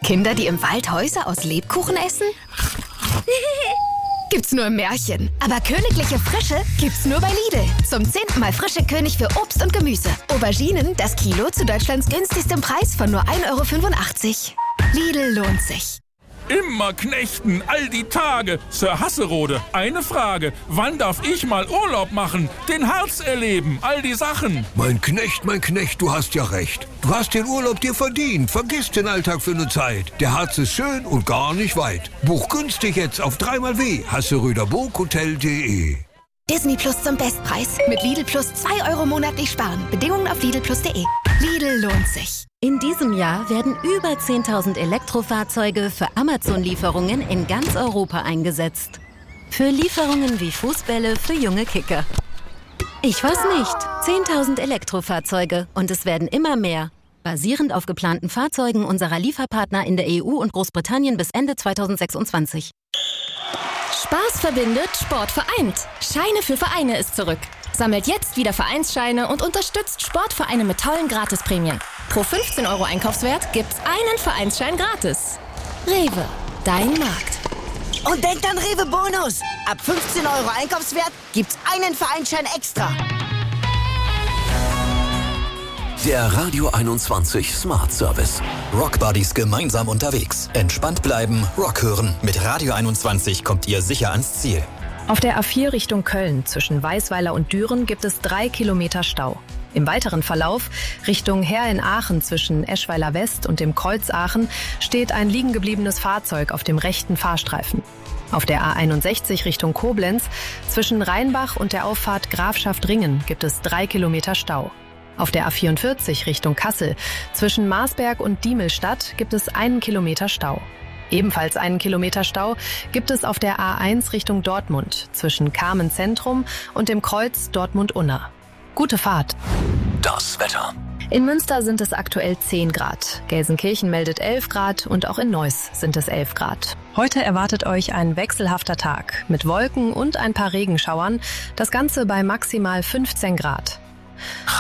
Kinder, die im Wald Häuser aus Lebkuchen essen? Gibt's nur im Märchen. Aber königliche Frische gibt's nur bei Lidl. Zum 10. Mal frische König für Obst und Gemüse. Auberginen, das Kilo zu Deutschlands günstigstem Preis von nur 1,85 €. Lidl lohnt sich. Immer knechten, all die Tage. Sir Hasserode, eine Frage. Wann darf ich mal Urlaub machen? Den Harz erleben, all die Sachen. Mein Knecht, du hast ja recht. Du hast den Urlaub dir verdient. Vergiss den Alltag für eine Zeit. Der Harz ist schön und gar nicht weit. Buch günstig jetzt auf 3xW hasseröderburghotel.de. Disney Plus zum Bestpreis. Mit Lidl Plus 2 € monatlich sparen. Bedingungen auf lidlplus.de. Lidl lohnt sich. In diesem Jahr werden über 10.000 Elektrofahrzeuge für Amazon-Lieferungen in ganz Europa eingesetzt. Für Lieferungen wie Fußbälle für junge Kicker. Ich weiß nicht. 10.000 Elektrofahrzeuge und es werden immer mehr. Basierend auf geplanten Fahrzeugen unserer Lieferpartner in der EU und Großbritannien bis Ende 2026. Spaß verbindet, Sport vereint. Scheine für Vereine ist zurück. Sammelt jetzt wieder Vereinsscheine und unterstützt Sportvereine mit tollen Gratisprämien. Pro 15 € Einkaufswert gibt's einen Vereinsschein gratis. Rewe, dein Markt. Und denkt an Rewe Bonus. Ab 15 € Einkaufswert gibt's einen Vereinsschein extra. Der Radio 21 Smart Service. Rock Buddies gemeinsam unterwegs. Entspannt bleiben, Rock hören. Mit Radio 21 kommt ihr sicher ans Ziel. Auf der A4 Richtung Köln zwischen Weisweiler und Düren gibt es 3 Kilometer Stau. Im weiteren Verlauf Richtung Heer in Aachen zwischen Eschweiler West und dem Kreuz Aachen steht ein liegengebliebenes Fahrzeug auf dem rechten Fahrstreifen. Auf der A61 Richtung Koblenz zwischen Rheinbach und der Auffahrt Grafschaft Ringen gibt es 3 Kilometer Stau. Auf der A44 Richtung Kassel zwischen Marsberg und Diemelstadt gibt es 1 Kilometer Stau. Ebenfalls 1 Kilometer Stau gibt es auf der A1 Richtung Dortmund zwischen Kamen Zentrum und dem Kreuz Dortmund-Unna. Gute Fahrt. Das Wetter. In Münster sind es aktuell 10 Grad. Gelsenkirchen meldet 11 Grad und auch in Neuss sind es 11 Grad. Heute erwartet euch ein wechselhafter Tag mit Wolken und ein paar Regenschauern. Das Ganze bei maximal 15 Grad.